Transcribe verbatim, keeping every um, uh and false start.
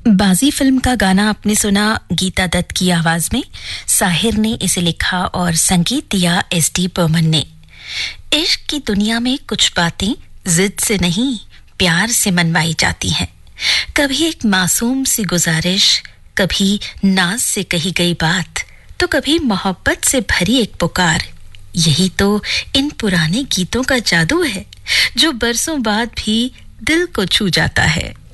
बाजी फिल्म का गाना आपने सुना गीता दत्त की आवाज में। साहिर ने इसे लिखा और संगीत दिया एस डी बर्मन ने। इश्क की दुनिया में कुछ बातें जिद से नहीं प्यार से मनवाई जाती हैं। कभी एक मासूम सी गुजारिश, कभी नाज से कही गई बात, तो कभी मोहब्बत से भरी एक पुकार। यही तो इन पुराने गीतों का जादू है जो बरसों बाद भी दिल को छू जाता है।